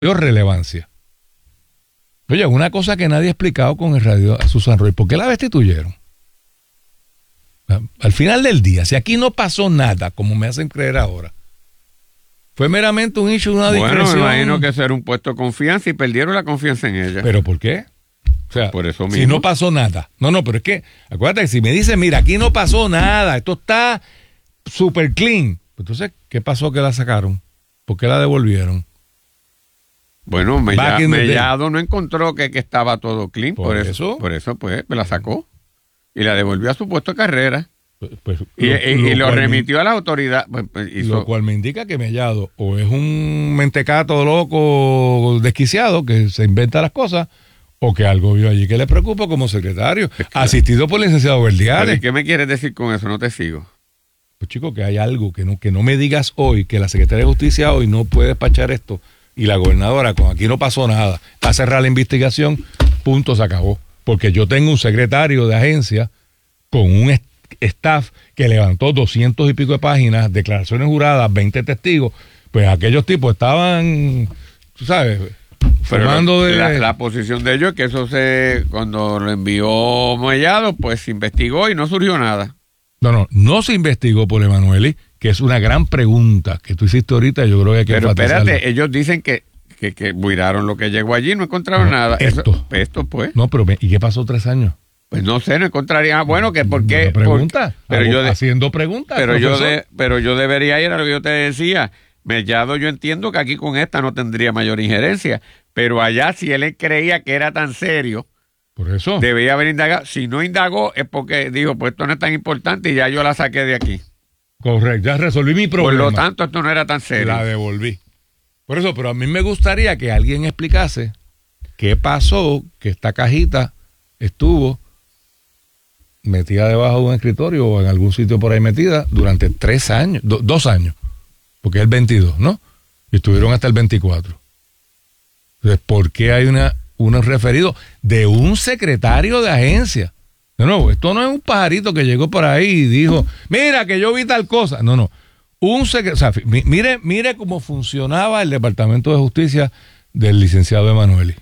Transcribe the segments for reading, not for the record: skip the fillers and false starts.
relevancia. Oye, una cosa que nadie ha explicado con el radio a Susan Roy, ¿por qué la destituyeron? Al final del día, si aquí no pasó nada, como me hacen creer ahora, fue meramente un issue, una discreción. Bueno, me imagino que eso era un puesto de confianza y perdieron la confianza en ella. ¿Pero por qué? O sea, por eso mismo. Si no pasó nada. No, pero es que, acuérdate que si me dicen, mira, aquí no pasó nada, esto está super clean. Entonces, ¿qué pasó que la sacaron? ¿Por qué la devolvieron? Bueno, Mellado no encontró que estaba todo clean, por eso pues la sacó y la devolvió a su puesto de carrera. Y lo remitió a la autoridad. Lo cual me indica que Mellado o es un mentecato loco desquiciado que se inventa las cosas, o que algo vio allí que le preocupa como secretario, asistido por el licenciado Verdiales. ¿Qué me quieres decir con eso? No te sigo. Pues chico, que hay algo que no me digas hoy, que la Secretaría de Justicia hoy no puede despachar esto, y la gobernadora, con aquí no pasó nada, va a cerrar la investigación, punto, se acabó. Porque yo tengo un secretario de agencia con un staff que levantó 200 y pico de páginas, declaraciones juradas, 20 testigos, pues aquellos tipos estaban, tú sabes, formando la posición de ellos es que eso cuando lo envió Mellado, pues se investigó y no surgió nada. No se investigó por Emanueli, que es una gran pregunta que tú hiciste ahorita, yo creo que hay que enfatizarla. Pero espérate, ellos dicen que miraron lo que llegó allí, no encontraron nada. Esto pues. No, pero ¿y qué pasó 3 años? Pues no sé, no encontraría. Bueno, que por qué. Pregunta. Haciendo preguntas. Pero yo debería ir a lo que yo te decía. Mellado, yo entiendo que aquí con esta no tendría mayor injerencia, pero allá si él creía que era tan serio, por eso debía haber indagado. Si no indagó es porque dijo, pues esto no es tan importante y ya yo la saqué de aquí. Correcto, ya resolví mi problema. Por lo tanto, esto no era tan serio. La devolví. Por eso, pero a mí me gustaría que alguien explicase qué pasó, que esta cajita estuvo metida debajo de un escritorio o en algún sitio por ahí metida durante 3 años, 2 años, porque es el 22, ¿no? Y estuvieron hasta el 24. Entonces, ¿por qué hay unos referidos de un secretario de agencia? No, esto no es un pajarito que llegó por ahí y dijo, mira que yo vi tal cosa. No. O sea, mire cómo funcionaba el Departamento de Justicia del licenciado Emanueli.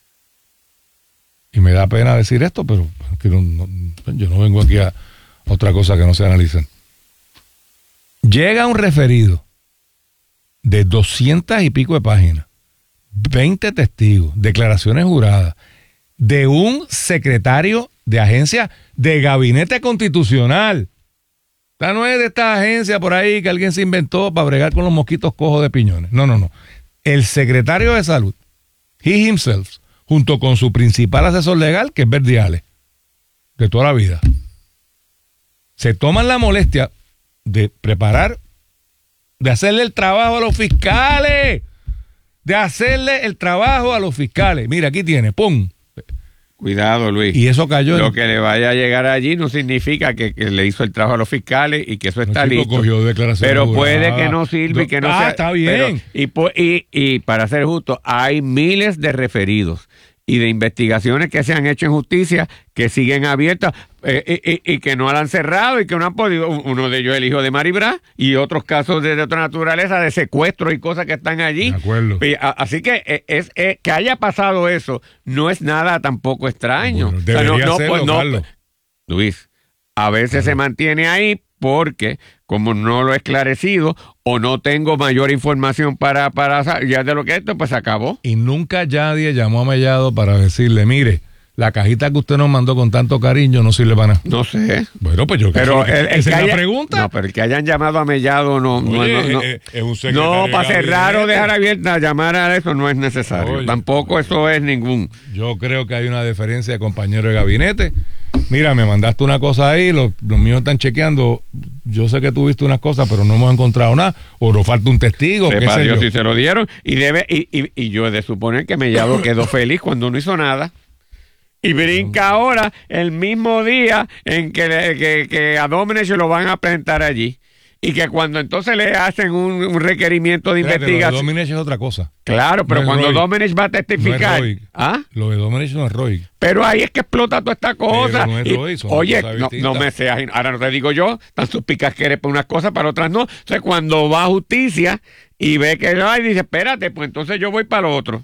Y me da pena decir esto, pero yo no vengo aquí a otra cosa que no se analizan. Llega un referido de 200 y pico de páginas, 20 testigos, declaraciones juradas, de un secretario de agencia de gabinete constitucional. Esta no es de esta agencia por ahí que alguien se inventó para bregar con los mosquitos cojos de piñones. No. El secretario de salud, he himself, junto con su principal asesor legal, que es Verdiales, de toda la vida, se toman la molestia de preparar, de hacerle el trabajo a los fiscales, Mira, aquí tiene, ¡pum! Cuidado, Luis. Y eso cayó. Lo que le vaya a llegar allí no significa que le hizo el trabajo a los fiscales y que eso está listo. Pero puede que no sirva y que no sea. Está bien. Y para ser justo, hay miles de referidos y de investigaciones que se han hecho en justicia que siguen abiertas y que no la han cerrado y que no han podido. Uno de ellos es el hijo de Maribra y otros casos de otra naturaleza, de secuestros y cosas que están allí. De acuerdo. Así que que haya pasado eso no es nada tampoco extraño. Bueno, debería serlo, Luis, a veces se mantiene ahí porque como no lo he esclarecido o no tengo mayor información para ya de lo que esto, pues se acabó. Y nunca nadie llamó a Mellado para decirle, mire, la cajita que usted nos mandó con tanto cariño no sirve para nada. No sé. Bueno, pues yo creo que esa es la pregunta. No, pero el que hayan llamado a Mellado no. Es un secretario. No, para cerrar o dejar abierta, llamar a eso no es necesario. Oye, tampoco eso es ningún. Yo creo que hay una diferencia de compañero de gabinete. Mira, me mandaste una cosa ahí, los míos están chequeando. Yo sé que tú viste unas cosas, pero no hemos encontrado nada. O nos falta un testigo. Sepa Dios si se lo dieron. Y yo he de suponer que Mellado quedó feliz cuando no hizo nada. Y brinca ahora el mismo día en que a Domenech se lo van a presentar allí. y que cuando entonces le hacen un requerimiento de Espérate, lo de investigación. Domenech es otra cosa. Claro, pero no es cuando Roy. Domenech va a testificar. No es Roy. ¿Ah? Lo de Domenech no es Roy. Pero ahí es que explota toda esta cosa. Pero no es Y, Roy, son oye, cosas no distintas. me seas. Ahora no te digo yo, tan suspicaz que eres por unas cosas, para otras no. Entonces, cuando va a justicia y ve que no, y dice, espérate, pues entonces yo voy para lo otro.